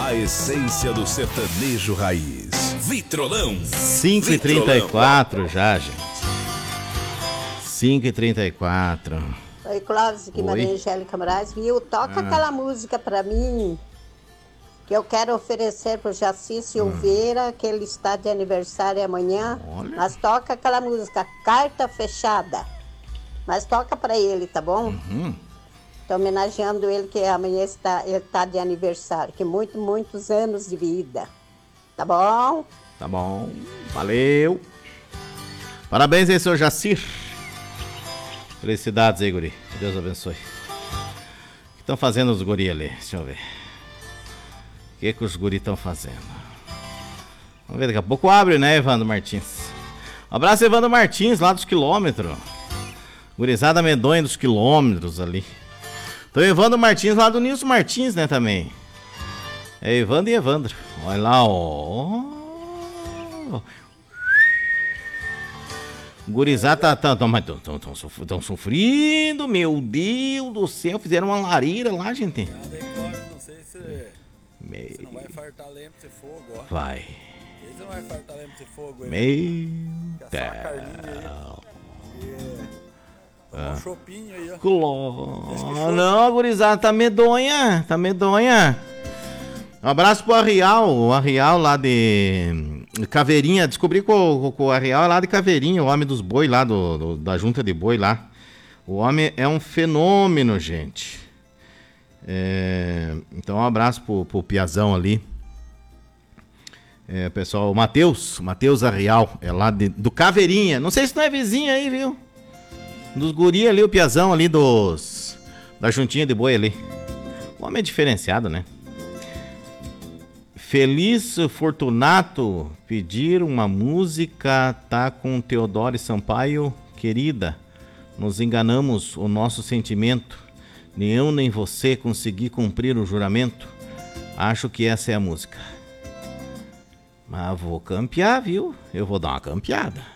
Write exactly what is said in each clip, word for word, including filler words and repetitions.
A essência do sertanejo raiz. Vitrolão. cinco e trinta e quatro já, gente. cinco e trinta e quatro. Oi, Clóvis, aqui Maria Angélica Moraes, viu? Toca ah. aquela música pra mim que eu quero oferecer pro Jaci Silveira, hum. que ele está de aniversário amanhã. Olha. Mas toca aquela música, Carta Fechada. Mas toca pra ele, tá bom? Uhum. Tô homenageando ele, que amanhã está, ele tá de aniversário, que muito, muitos anos de vida. Tá bom? Tá bom. Valeu. Parabéns aí, senhor Jacir. Felicidades aí, guri. Que Deus abençoe. O que estão fazendo os guri ali? Deixa eu ver. O que, que os guri estão fazendo? Vamos ver, daqui a pouco abre, né, Evandro Martins? Um abraço, Evandro Martins, lá dos quilômetros. Gurizada medonha dos quilômetros ali. Então, Evandro Martins, lá do Nilson Martins, né, também. É Evandro e Evandro. Olha lá, ó. Gurizada tá, tão, tão, tão, tão, tão sofrendo, meu Deus do céu. Fizeram uma lareira lá, gente. Não sei se Me... você não vai fartar lembra de fogo, ó. Vai. Você não vai fartar lembra de fogo, hein? Meu Deus. Um chopinho aí, ó. Cló. Não, a gurizada tá medonha. Tá medonha. Um abraço pro Arrial. O Arrial lá de Caveirinha. Descobri que o, que o Arrial é lá de Caveirinha, o homem dos boi lá, do, do, da junta de boi lá. O homem é um fenômeno, gente. É, então, um abraço pro, pro Piazão ali. É, pessoal, o Matheus. Matheus Arrial. É lá de, do Caveirinha. Não sei se não é vizinho aí, viu? Dos guri ali, o Piazão ali dos... Da juntinha de boi ali. O homem é diferenciado, né? Feliz Fortunato pedir uma música, tá com Teodoro Sampaio, querida. Nos enganamos o nosso sentimento. Nem eu nem você consegui cumprir o juramento. Acho que essa é a música. Mas vou campear, viu? Eu vou dar uma campeada.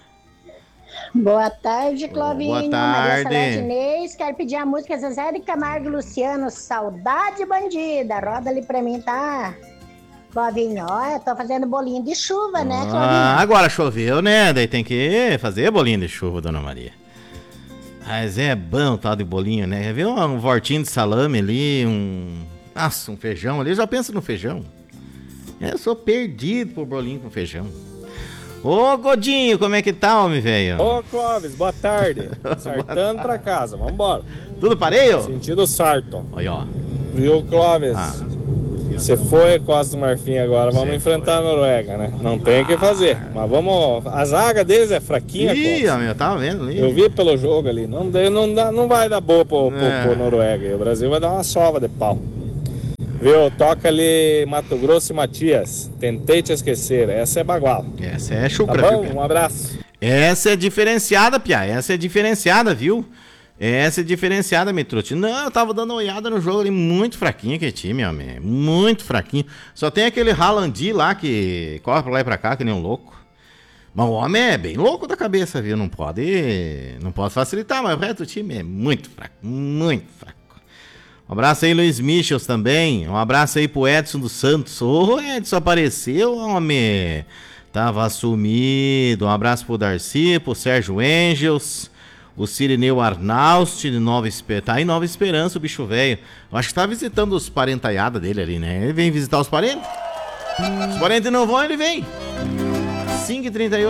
Boa tarde, Clovinho. Boa tarde. Maria Inês, quero pedir a música Zezé de Camargo e Luciano, Saudade Bandida. Roda ali pra mim, tá? Clovinho, ó, eu tô fazendo bolinho de chuva, né, Clovinho? Ah, agora choveu, né? Daí tem que fazer bolinho de chuva, dona Maria. Mas é bom tal de bolinho, né? Viu um vortinho de salame ali, um... Nossa, um feijão ali, eu já penso no feijão. Eu sou perdido por bolinho com feijão. Ô, Godinho, como é que tá, homem, velho? Ô, Clóvis, boa tarde. Sartando pra casa, vambora. Tudo pareio? Sentido sarto. Aí, ó. Viu, Clóvis? Ah. Você foi Costa do Marfim agora, vamos Cê enfrentar foi. a Noruega, né? Não tem o que fazer, mas vamos... A zaga deles é fraquinha, Ih, homem, eu tava vendo ali. Eu vi pelo jogo ali, não, não, dá, não vai dar boa pro, pro, é. pro Noruega. E o Brasil vai dar uma sova de pau. Viu? Toca ali Mato Grosso e Matias. Tentei te esquecer. Essa é bagual. Essa é chucra, tá bom? viu, Um abraço. Essa é diferenciada, Pia. Essa é diferenciada, viu? Essa é diferenciada, Mitrute. Não, eu tava dando uma olhada no jogo ali. Muito fraquinho aquele time, homem. Muito fraquinho. Só tem aquele Haalandi lá que corre pra lá e pra cá, que nem um louco. Mas o homem é bem louco da cabeça, viu? Não pode, não pode facilitar, mas o resto do time é muito fraco. Muito fraco. Um abraço aí, Luiz Michels, também. Um abraço aí pro Edson dos Santos. Ô, Edson, apareceu, homem. Tava sumido. Um abraço pro Darcy, pro Sérgio Angels, o Cirineu Arnaust, de Nova Esperança. Tá em Nova Esperança, o bicho velho. Eu acho que tá visitando os parentaiadas dele ali, né? Ele vem visitar os parentes. Os parentes não vão, ele vem. cinco e trinta e oito.